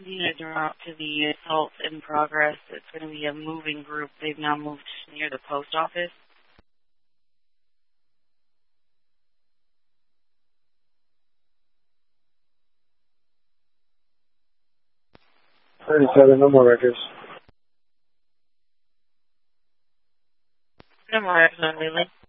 Units are out to the assault in progress. It's going to be a moving group. They've now moved near the post office. 37, no more records. No more records on Leland.